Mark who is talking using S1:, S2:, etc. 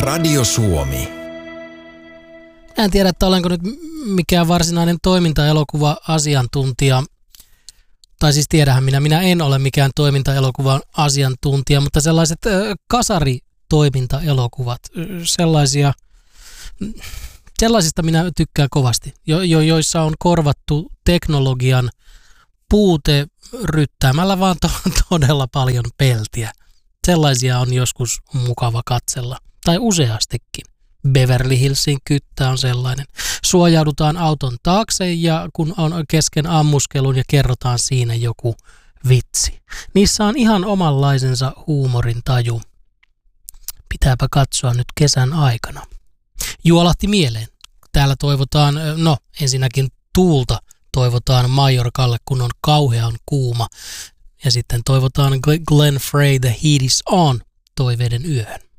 S1: Radio Suomi.
S2: En tiedä, että olenko nyt mikään varsinainen toimintaelokuva-asiantuntija. Tai siis tiedähän minä en ole mikään toimintaelokuvan asiantuntija, mutta sellaiset kasaritoimintaelokuvat, sellaisista minä tykkään kovasti, joissa on korvattu teknologian puute ryttäämällä vaan todella paljon peltiä. Sellaisia on joskus mukava katsella, tai useastikin. Beverly Hillsin Kyttä on sellainen. Suojaudutaan auton taakse ja kun on kesken ammuskelun ja kerrotaan siinä joku vitsi. Niissä on ihan omanlaisensa huumorin taju. Pitääpä katsoa nyt kesän aikana. Juolahti mieleen. Täällä toivotaan, ensinnäkin tuulta toivotaan Majorkalle, kun on kauhean kuuma. Ja sitten toivotaan Glenn Frey, The Heat is On, toiveiden yöhön.